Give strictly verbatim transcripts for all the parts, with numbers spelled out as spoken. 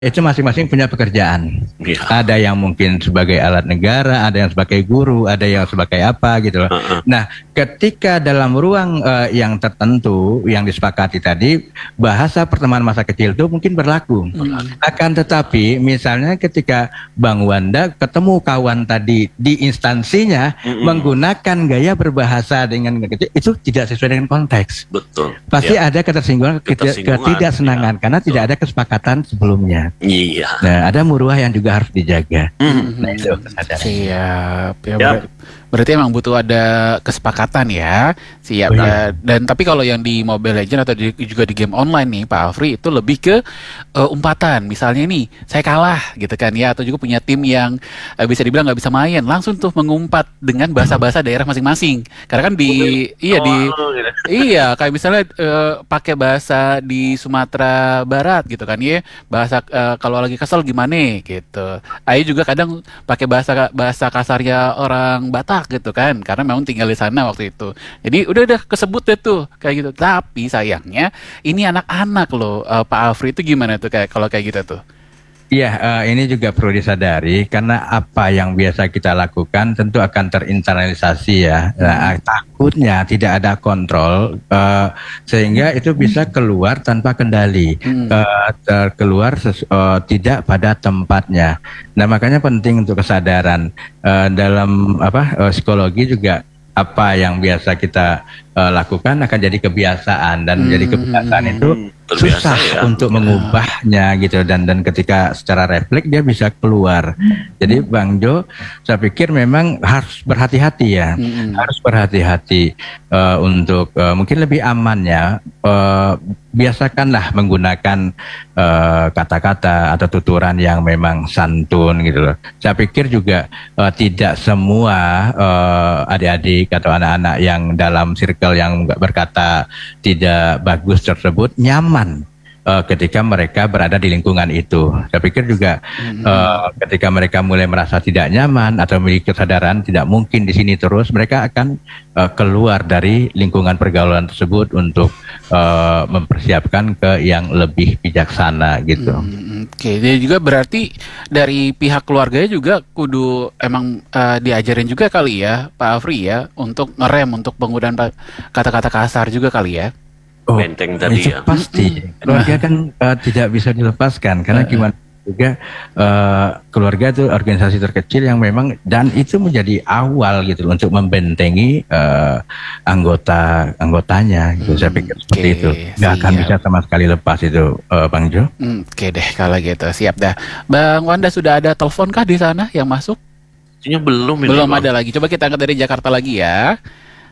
Itu masing-masing punya pekerjaan. Ya. Ada yang mungkin sebagai alat negara, ada yang sebagai guru, ada yang sebagai apa gitu loh. Uh-uh. Nah, ketika dalam ruang uh, yang tertentu yang disepakati tadi, bahasa pertemanan masa kecil itu mungkin berlaku. Hmm. Akan tetapi misalnya ketika Bang Wanda ketemu kawan tadi di instansinya hmm. menggunakan gaya berbahasa dengan kecil, itu tidak sesuai dengan konteks. Betul. Pasti ya. ada ketersinggungan, ketidaksenangan ya. Karena tidak ada kesepakatan sebelumnya. Iya. Nah, ada muruah yang juga harus dijaga. Mm. Nah, itu kesadaran. Siap. Ya, Yep. ber- berarti emang butuh ada kesepakatan ya. Siap. Oh, iya. Ya. Dan tapi kalau yang di Mobile Legends atau di, juga di game online nih, Pak Alfri, itu lebih ke uh, umpatan. Misalnya nih, saya kalah gitu kan ya, atau juga punya tim yang uh, bisa dibilang nggak bisa main, langsung tuh mengumpat dengan bahasa-bahasa daerah masing-masing. Karena kan di Mungkin, iya oh, di gitu. iya kayak misalnya uh, pakai bahasa di Sumatera Barat gitu kan ya, bahasa uh, kalau lagi kesel gimana gitu. Ayo juga kadang pakai bahasa bahasa kasarnya orang Batak gitu kan, karena memang tinggal di sana waktu itu. Jadi udah udah kesebut deh tuh kayak gitu. Tapi sayangnya ini anak-anak loh, uh, Pak Alfri, itu gimana tuh kayak kalau kayak gitu tuh? Iya, uh, ini juga perlu disadari karena apa yang biasa kita lakukan tentu akan terinternalisasi ya. Nah, takutnya tidak ada kontrol uh, sehingga itu bisa keluar tanpa kendali, hmm. uh, terkeluar ses- uh, tidak pada tempatnya. Nah, makanya penting untuk kesadaran uh, dalam apa uh, psikologi juga. Apa yang biasa kita uh, lakukan akan jadi kebiasaan dan menjadi hmm. kebiasaan itu Terbiasa, susah ya. untuk mengubahnya gitu dan dan ketika secara refleks dia bisa keluar. Jadi Bang Jo, saya pikir memang harus berhati-hati ya, hmm. harus berhati-hati uh, untuk uh, mungkin lebih amannya uh, biasakanlah menggunakan uh, kata-kata atau tuturan yang memang santun gitu loh. Saya pikir juga uh, tidak semua uh, adik-adik atau anak-anak yang dalam circle yang berkata tidak bagus tersebut nyaman uh, ketika mereka berada di lingkungan itu. Saya pikir juga mm-hmm. uh, ketika mereka mulai merasa tidak nyaman atau memiliki kesadaran tidak mungkin di sini terus, mereka akan uh, keluar dari lingkungan pergaulan tersebut untuk uh, mempersiapkan ke yang lebih bijaksana gitu. Mm-hmm. Oke, okay. Dia juga berarti dari pihak keluarganya juga kudu emang uh, diajarin juga kali ya, Pak Alfri ya, untuk ngerem untuk penggunaan kata-kata kasar juga kali ya. Oh, benteng tadi itu ya. pasti. Keluarga kan uh, tidak bisa dilepaskan karena gimana juga uh, keluarga itu organisasi terkecil yang memang dan itu menjadi awal gitu untuk membentengi uh, anggota anggotanya gitu. Hmm, saya pikir seperti okay, itu. Nggak akan bisa sama sekali lepas itu, uh, Bang Jo. Hmm, Oke okay deh kalau gitu, siap dah. Bang Wanda, sudah ada telepon kah di sana yang masuk? Sebenarnya belum. Belum ini, ada bang. Lagi. Coba kita angkat dari Jakarta lagi ya.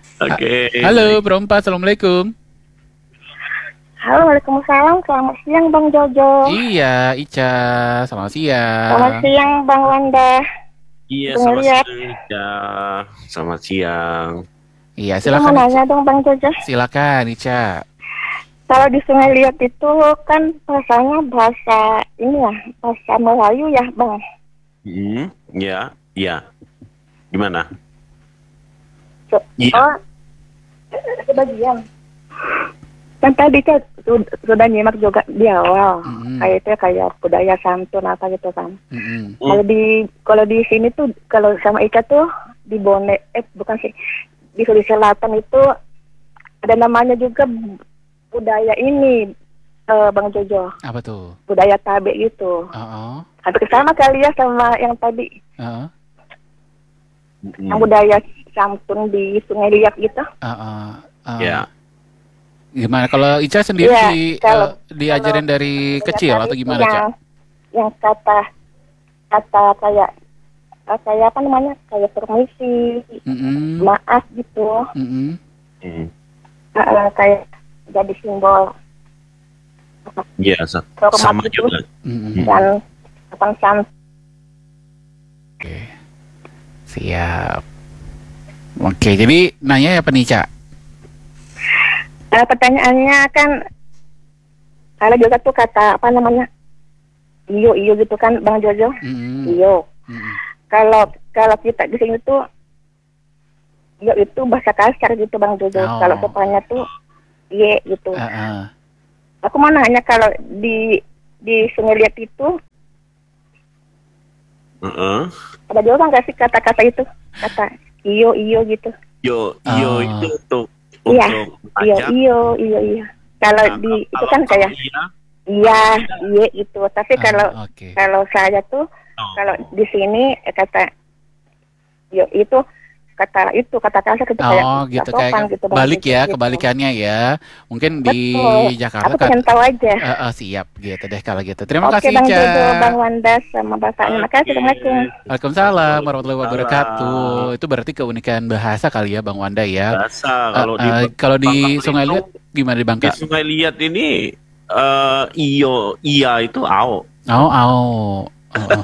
Oke. Okay. Halo, Bro Empat, assalamualaikum. Halo, waalaikumsalam. Selamat siang, Bang Jojo. Iya, Ica. Selamat siang. Selamat siang, Bang Wanda. Iya, selamat siang. Selamat siang. Iya, silakan. Saya mau nanya dong, Bang Jojo. Silakan, Ica. Kalau di Sungai Liat itu kan bahasanya bahasa ini ya, bahasa Melayu ya, Bang. Hmm, ya, ya. Gimana? So, ya. Oh, sebagian. Kan tadi kan sudah nyimak juga di awal, mm-hmm. kayak itu kayak budaya santun apa gitu kan. Mm-hmm. Kalau di kalau di sini tuh kalau sama Ika tuh di Bone, eh bukan sih, di Sulawesi Selatan itu ada namanya juga budaya ini, uh, Bang Jojo. Apa tuh? Budaya tabe gitu. Uh-uh. Hampir sama kali ya sama yang tadi. Uh-uh. Yang budaya santun di Sungai Liat gitu. Uh-uh. Uh-uh. Ya. Yeah. Gimana kalau Ica sendiri ya, di, kalau, uh, diajarin kalau dari kecil atau gimana, yang, Cak? Yang kata kata kayak kayak apa namanya? Kayak permisi, mm-hmm. maaf gitu. Mm-hmm. Mm-hmm. Uh, kayak jadi simbol. Iya, yeah, sama gitu. Juga. Mm-hmm. Dan sopan santun. Oke. Siap. Oke, jadi nanya apa nih, Cak? Uh, pertanyaannya kan kalau juga tuh kata apa namanya iyo iyo gitu kan Bang Jojo, mm-hmm. iyo. Mm-hmm. Kalau kalau kita di sini tuh iyo itu bahasa kasar gitu Bang Jojo. Oh. Kalau sopannya tuh ye gitu. Uh-uh. Aku mau nanya kalau di di Sungai Liat itu Uh-uh. ada juga nggak sih kata-kata itu, kata iyo iyo gitu. Yo, yo Oh. itu untuk Iya, untuk iyo pajak. iyo iyo iyo. Kalau Nah, di itu kalau- kan kalau kayak iya, iya iya itu. Tapi Ah, kalau oke. kalau saya tuh oh. kalau di sini eh, kata yo itu kata itu kata kasar gitu kayak Oh nggak gitu, sopan kayak gitu, Bang, balik gitu, ya, gitu. kebalikannya ya. Mungkin di Betul. Jakarta Aku kan. pengen tahu aja. Eh, eh, siap gitu deh kalau gitu. Terima Oke kasih Bang Ica. Jojo, Bang Wanda sama bapaknya. Makasih, Oke. Assalamualaikum. Waalaikumsalam warahmatullahi wabarakatuh. Salam. Itu berarti keunikan bahasa kali ya Bang Wanda ya. Bahasa Eh, kalau di eh, kalau di Bangka Sungai Liat Belitung, gimana di di Bangka? Sungai Liat ini eh iyo iya itu ao Oh, oh. Oh,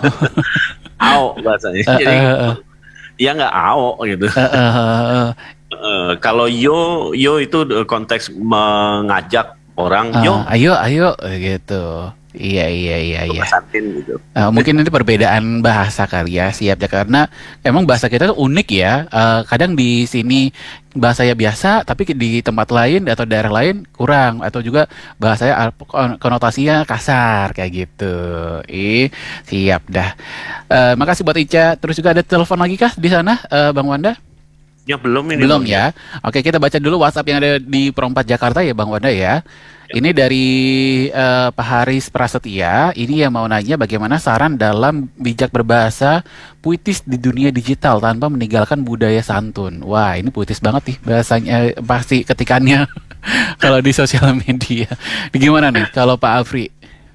ao bahasanya. Eh, Jadi eh, eh. ya nggak ao gitu. Eh, eh, eh, eh. Eh, kalau yo yo itu konteks mengajak orang Ah, yo ayo, ayo gitu. Iya, iya, iya, iya. pesantin gitu. Eh, mungkin nanti perbedaan bahasa kali ya, siap ya, karena emang bahasa kita tuh unik ya. Eh, kadang di sini bahasanya biasa, tapi di tempat lain atau daerah lain kurang, atau juga bahasanya al- kon- konotasinya kasar kayak gitu. Ih, siap dah. Eh, makasih buat Ica. Terus juga ada telepon lagi kah di sana, eh, Bang Wanda? Ya belum ini. Belum Bang. ya. Oke, kita baca dulu WhatsApp yang ada di Perompat Jakarta ya, Bang Wanda ya. Ini dari eh, Pak Haris Prasetya. Ini yang mau nanya bagaimana saran dalam bijak berbahasa puitis di dunia digital tanpa meninggalkan budaya santun. Wah, ini puitis banget nih bahasanya, eh, pasti ketikannya kalau di sosial media. Gimana nih kalau Pak Afri?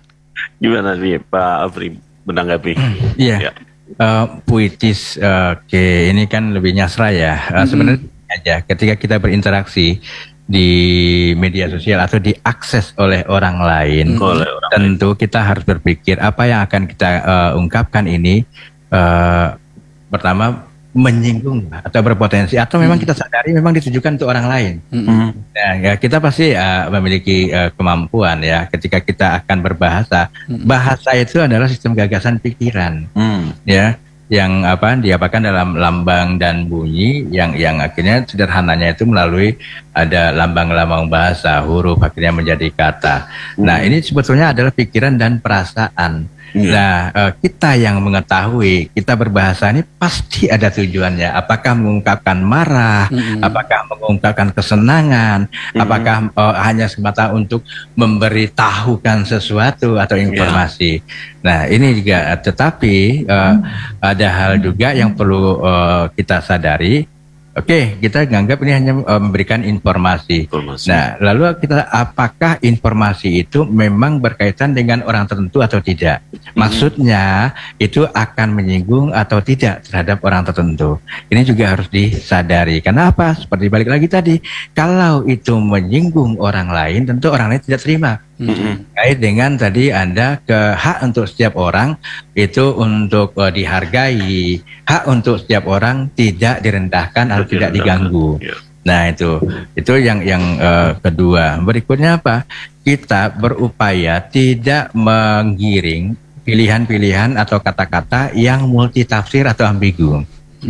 Gimana nih Pak Afri menanggapi? Iya. Ya. Eh, puitis, eh, oke, ini kan lebih nyasra ya. Eh, Sebenarnya aja ketika kita berinteraksi di media sosial atau diakses oleh orang lain, Oleh orang tentu kita harus berpikir apa yang akan kita eh, ungkapkan ini eh, pertama menyinggung atau berpotensi atau memang kita sadari memang ditujukan untuk orang lain. Mm-mm. Nah, ya kita pasti uh, memiliki uh, kemampuan ya ketika kita akan berbahasa. Mm-mm. Bahasa itu adalah sistem gagasan pikiran, Hmm. ya, yang apa diapakan dalam lambang dan bunyi yang yang akhirnya sederhananya itu melalui ada lambang-lambang bahasa, huruf akhirnya menjadi kata. Nah, ini sebetulnya adalah pikiran dan perasaan. Iya. Nah, eh, kita yang mengetahui kita berbahasa ini pasti ada tujuannya. Apakah mengungkapkan marah, Mm-mm. apakah mengungkapkan kesenangan, apakah eh, hanya semata untuk memberitahukan sesuatu atau informasi. Nah, ini juga, tetapi eh, ada hal juga yang perlu eh, kita sadari. Oke, kita menganggap ini hanya eh, memberikan informasi. Informasi. Nah, lalu kita apakah informasi itu memang berkaitan dengan orang tertentu atau tidak? Maksudnya itu akan menyinggung atau tidak terhadap orang tertentu. Ini juga harus disadari. Karena apa? Seperti balik lagi tadi, kalau itu menyinggung orang lain, tentu orang lain tidak terima. Mm-mm. Kait dengan tadi Anda ke hak untuk setiap orang itu untuk uh, dihargai, hak untuk setiap orang tidak direndahkan atau tidak diganggu. Ya. Nah, itu itu yang yang uh, kedua. Berikutnya apa? Kita berupaya tidak menggiring pilihan-pilihan atau kata-kata yang multitafsir atau ambigu.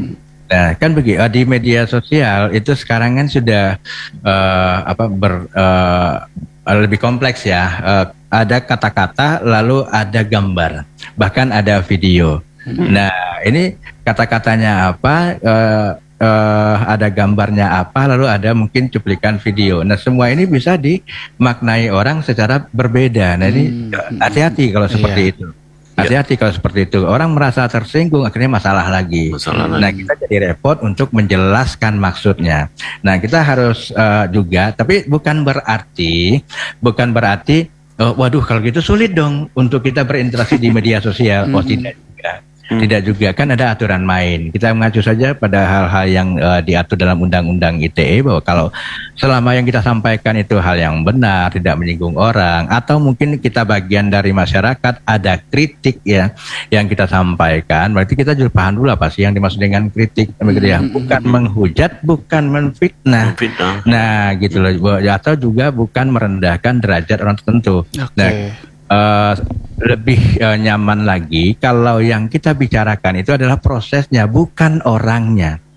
Nah, kan begini, di media sosial itu sekarang kan sudah uh, apa ber uh, lebih kompleks ya. Uh, ada kata-kata lalu ada gambar, bahkan ada video. Nah, ini kata-katanya apa? Uh, uh, ada gambarnya apa, lalu ada mungkin cuplikan video. Nah, semua ini bisa dimaknai orang secara berbeda. Nah, ini Hmm. hati-hati kalau seperti Iya. itu. Hati-hati kalau seperti itu. Orang merasa tersinggung, akhirnya masalah lagi. Masalah Nah, kita jadi repot untuk menjelaskan maksudnya. Nah, kita harus uh, juga, tapi bukan berarti, bukan berarti, oh, waduh, kalau gitu sulit dong untuk kita berinteraksi di media sosial. Oh, tidak juga. Tidak juga, kan ada aturan main. Kita mengacu saja pada hal-hal yang uh, diatur dalam Undang-Undang I T E bahwa kalau selama yang kita sampaikan itu hal yang benar, tidak menyinggung orang, atau mungkin kita bagian dari masyarakat ada kritik ya yang kita sampaikan, berarti kita juga paham dulu apa sih yang dimaksud dengan kritik, begitu ya. Bukan menghujat, bukan menfitnah. Fitnah. Nah, gitu loh. Atau juga bukan merendahkan derajat orang tertentu. Oke. Nah, Uh, lebih uh, nyaman lagi kalau yang kita bicarakan itu adalah prosesnya, bukan orangnya.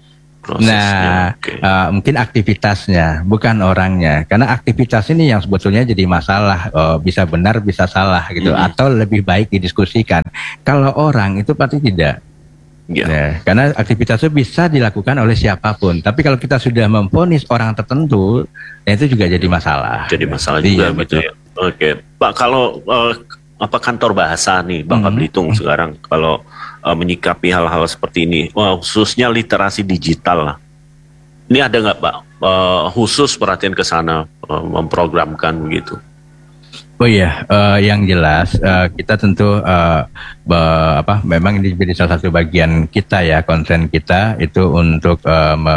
Prosesnya, nah, okay. uh, mungkin aktivitasnya, bukan orangnya. Karena aktivitas ini yang sebetulnya jadi masalah, uh, bisa benar, bisa salah gitu, mm-hmm. atau lebih baik didiskusikan. Kalau orang itu pasti tidak. Yeah. Nah, karena aktivitas itu bisa dilakukan oleh siapapun. Tapi kalau kita sudah memvonis orang tertentu, ya itu juga jadi masalah. Jadi masalah juga, iya, betul. Ya. Oke, okay. Pak, kalau uh, apa kantor bahasa nih, Bangka mm-hmm. Belitung mm-hmm. sekarang kalau uh, menyikapi hal-hal seperti ini, uh, khususnya literasi digital lah. Ini ada nggak, Pak, uh, khusus perhatian ke sana, uh, memprogramkan begitu? Oh iya, uh, yang jelas uh, kita tentu uh, be, apa memang ini menjadi salah satu bagian kita ya, konsen kita itu untuk uh, me,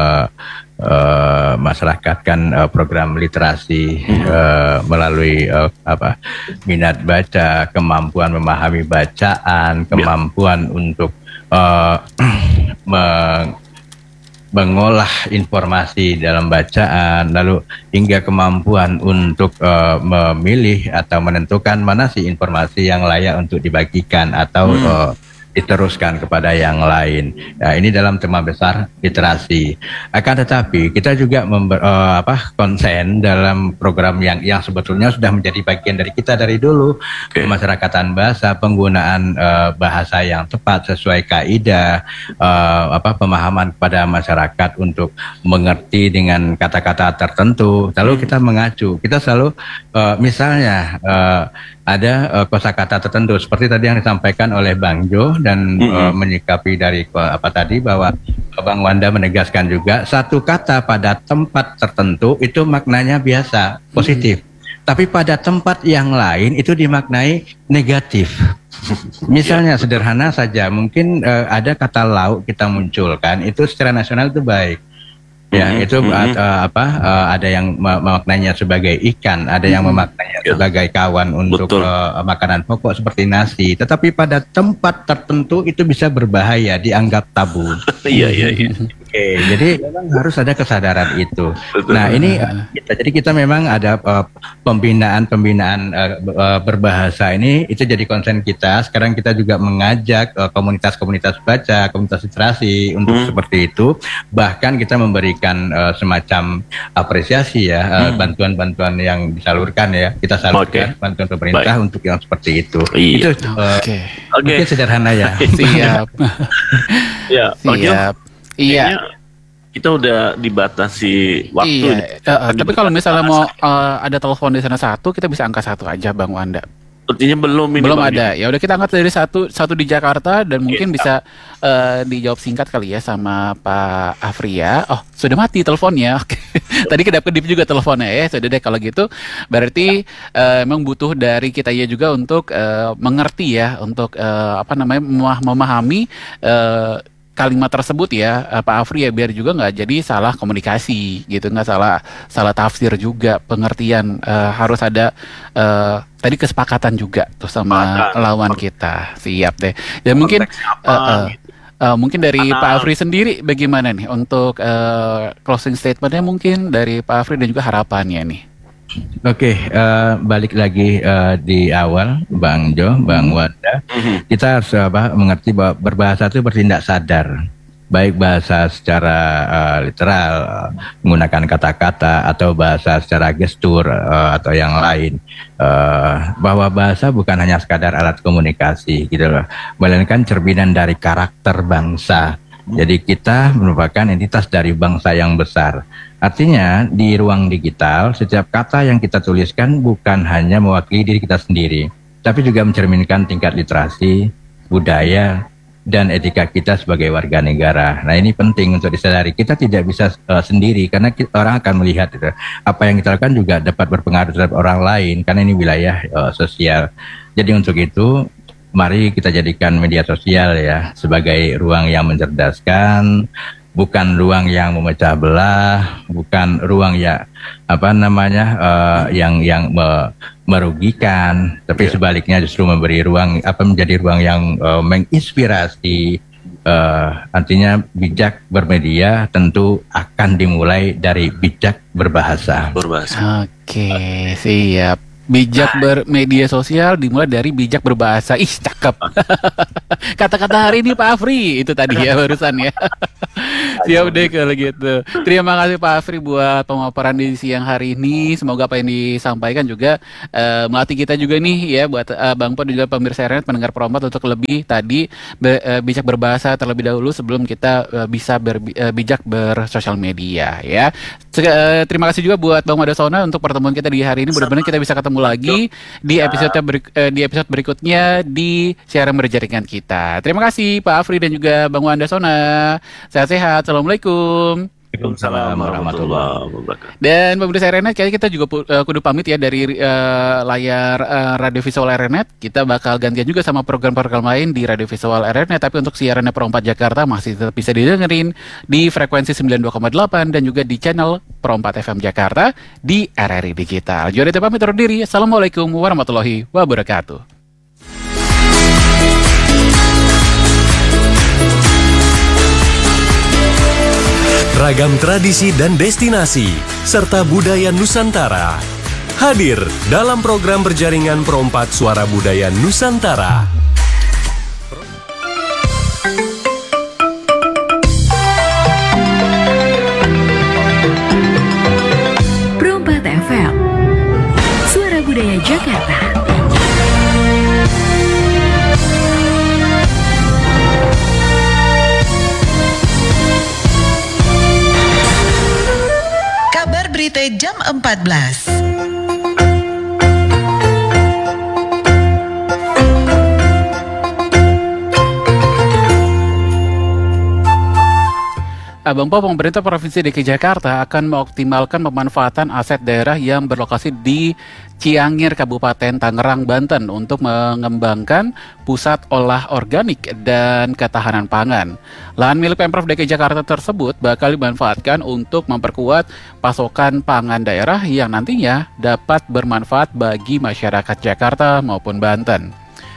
uh, masyarakatkan uh, program literasi hmm. uh, melalui uh, apa minat baca, kemampuan memahami bacaan, kemampuan ya. untuk uh, meng mengolah informasi dalam bacaan, lalu hingga kemampuan untuk uh, memilih atau menentukan mana sih informasi yang layak untuk dibagikan atau hmm. uh, diteruskan kepada yang lain. Nah, ini dalam tema besar literasi. Akan tetapi kita juga member, uh, apa konsen dalam program yang yang sebetulnya sudah menjadi bagian dari kita dari dulu, okay. Pemasyarakatan bahasa, penggunaan uh, bahasa yang tepat sesuai kaidah, uh, apa pemahaman kepada masyarakat untuk mengerti dengan kata-kata tertentu. Lalu kita mengacu, kita selalu uh, misalnya uh, ada uh, kosakata tertentu seperti tadi yang disampaikan oleh Bang Jo dan mm-hmm. uh, menyikapi dari uh, apa tadi bahwa Bang Wanda menegaskan juga satu kata pada tempat tertentu itu maknanya biasa positif, mm-hmm. tapi pada tempat yang lain itu dimaknai negatif. Misalnya sederhana saja, mungkin uh, ada kata lauk kita munculkan itu secara nasional itu baik. Ya, mm-hmm. itu mm-hmm. Uh, apa uh, ada yang memaknainya sebagai ikan, ada yang mm-hmm. memaknainya yeah. sebagai kawan untuk uh, makanan pokok seperti nasi. Tetapi pada tempat tertentu itu bisa berbahaya, dianggap tabu. Iya iya iya. Oke, jadi memang harus ada kesadaran itu. Betul. Nah, ini uh, kita jadi kita memang ada uh, pembinaan-pembinaan uh, uh, berbahasa ini itu jadi konsen kita. Sekarang kita juga mengajak uh, komunitas-komunitas baca, komunitas literasi untuk hmm. seperti itu. Bahkan kita memberikan uh, semacam apresiasi ya, uh, hmm. bantuan-bantuan yang disalurkan ya. Kita salurkan okay. bantuan pemerintah Baik. untuk yang seperti itu. Iya. Itu uh, okay. mungkin okay. sederhana ya. Siap. Ya, Siap. Iya, kita udah dibatasi waktu. Iya, uh, uh, tapi kalau misalnya mau uh, ada telepon di sana satu, kita bisa angkat satu aja, Bang Wanda. Artinya belum ini. Belum ada. Ya udah kita angkat dari satu, satu di Jakarta dan mungkin okay. bisa uh, dijawab singkat kali ya sama Pak Afria. Oh, sudah mati teleponnya. Oke. Tadi kedap-kedip juga teleponnya ya. Sudah deh kalau gitu. Berarti uh, memang butuh dari kita ya juga untuk uh, mengerti ya, untuk uh, apa namanya memah- memahami. Uh, kalimat tersebut ya Pak Afri ya, biar juga nggak jadi salah komunikasi gitu, nggak salah salah tafsir juga, pengertian uh, harus ada uh, tadi kesepakatan juga tuh sama Maka, lawan kita. Siap deh. Dan mungkin uh, uh, uh, mungkin dari Karena, Pak Afri sendiri bagaimana nih untuk uh, closing statementnya mungkin dari Pak Afri dan juga harapannya nih. Oke, okay, uh, balik lagi uh, di awal, Bang Jo, Bang Wanda, mm-hmm. kita harus apa, mengerti bahwa berbahasa itu bertindak sadar, baik bahasa secara uh, literal, uh, menggunakan kata-kata, atau bahasa secara gestur uh, atau yang lain, uh, bahwa bahasa bukan hanya sekadar alat komunikasi, gitu loh, melainkan cerminan dari karakter bangsa. Jadi kita merupakan entitas dari bangsa yang besar. Artinya di ruang digital setiap kata yang kita tuliskan bukan hanya mewakili diri kita sendiri, tapi juga mencerminkan tingkat literasi, budaya, dan etika kita sebagai warga negara. Nah ini penting untuk disadari. Kita tidak bisa uh, sendiri karena kita, orang akan melihat itu. Apa yang kita lakukan juga dapat berpengaruh terhadap orang lain karena ini wilayah uh, sosial. Jadi untuk itu mari kita jadikan media sosial ya sebagai ruang yang mencerdaskan, bukan ruang yang memecah belah, bukan ruang ya apa namanya uh, yang yang me, merugikan, tapi yeah. sebaliknya justru memberi ruang apa menjadi ruang yang uh, menginspirasi. Uh, artinya bijak bermedia tentu akan dimulai dari bijak berbahasa. Berbahasa. Oke, siap. Bijak bermedia sosial dimulai dari bijak berbahasa. Ih, cakep. Kata-kata hari ini Pak Afri itu tadi ya barusan ya. Siap deh kalau gitu. Terima kasih Pak Afri buat pemaparan di siang hari ini. Semoga apa yang disampaikan juga uh, melatih kita juga nih ya buat uh, Bang Po dan juga pemirsa Renet pendengar Perompat untuk lebih tadi be, uh, bijak berbahasa terlebih dahulu sebelum kita uh, bisa berbi, uh, bijak bersosial media ya. Sek- uh, terima kasih juga buat Bang Madasona untuk pertemuan kita di hari ini. Mudah-mudahan kita bisa ketemu lagi di episode berik- uh, di episode berikutnya di siaran berjaringan kita. Terima kasih Pak Afri dan juga Bang Madasona. Sehat-sehat. Assalamualaikum. Waalaikumsalam warahmatullahi wabarakatuh. Dan pemirsa Renet, kayaknya kita juga uh, kudu pamit ya dari uh, layar uh, Radio Visual Renet. Kita bakal gantian juga sama program-program lain di Radio Visual Renet. Tapi untuk siarannya Perompat Jakarta masih tetap bisa didengerin di frekuensi sembilan puluh dua koma delapan dan juga di channel Perompat F M Jakarta di R R I Digital. Jadi kita pamit undur diri. Assalamualaikum warahmatullahi wabarakatuh. Ragam tradisi dan destinasi, serta budaya Nusantara. Hadir dalam program berjaringan Perompat Suara Budaya Nusantara. Perompat F M, Suara Budaya Jakarta. Berita jam empat belas. Bang Po, pemerintah Provinsi D K I Jakarta akan mengoptimalkan pemanfaatan aset daerah yang berlokasi di Ciangir, Kabupaten Tangerang, Banten untuk mengembangkan pusat olah organik dan ketahanan pangan. Lahan milik Pemprov D K I Jakarta tersebut bakal dimanfaatkan untuk memperkuat pasokan pangan daerah yang nantinya dapat bermanfaat bagi masyarakat Jakarta maupun Banten.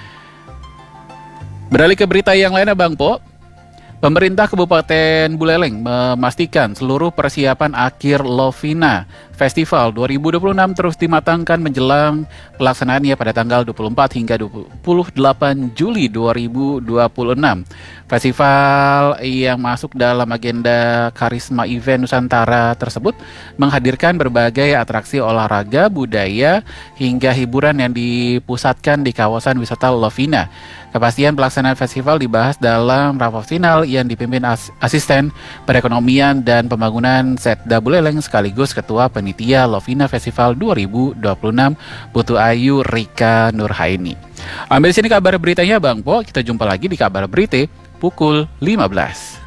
Beralih ke berita yang lainnya Bang Po. Pemerintah Kabupaten Buleleng memastikan seluruh persiapan akhir Lovina Festival dua ribu dua puluh enam terus dimatangkan menjelang pelaksanaannya pada tanggal dua puluh empat hingga dua puluh delapan Juli dua ribu dua puluh enam. Festival yang masuk dalam agenda Karisma Event Nusantara tersebut menghadirkan berbagai atraksi olahraga, budaya, hingga hiburan yang dipusatkan di kawasan wisata Lovina. Kepastian pelaksanaan festival dibahas dalam rapat final yang dipimpin as- asisten perekonomian dan pembangunan Setda Buleleng sekaligus ketua panitia Lovina Festival dua ribu dua puluh enam Putu Ayu Rika Nurhaini. Ambil sini kabar beritanya Bang Po, kita jumpa lagi di kabar berita pukul lima belas.